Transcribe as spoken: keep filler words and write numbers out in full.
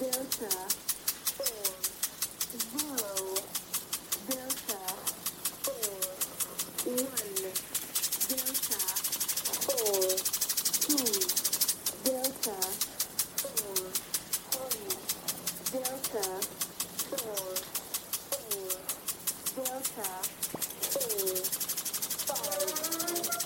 Delta, four, zero, Delta, four, one, Delta, four, two, Delta, four, three, Delta, four, four, Delta, four.